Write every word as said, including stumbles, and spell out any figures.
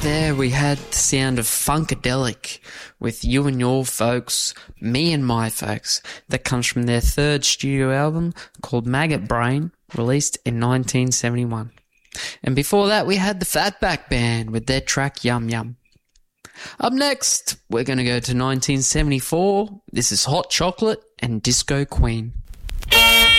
there we had the sound of Funkadelic with You and Your Folks, Me and My Folks. That comes from their third studio album called Maggot Brain, released in nineteen seventy-one. And before that we had the Fatback Band with their track Yum Yum. Up next, we're going to go to nineteen seventy-four. This is Hot Chocolate and Disco Queen.